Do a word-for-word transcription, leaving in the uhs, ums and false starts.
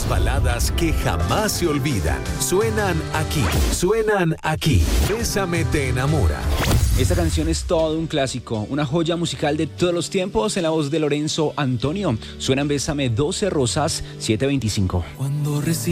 baladas que jamás se olvidan. Suenan aquí, suenan aquí. Bésame te enamora. Esta canción es todo un clásico, una joya musical de todos los tiempos en la voz de Lorenzo Antonio. Suenan Bésame doce Rosas, siete veinticinco. Cuando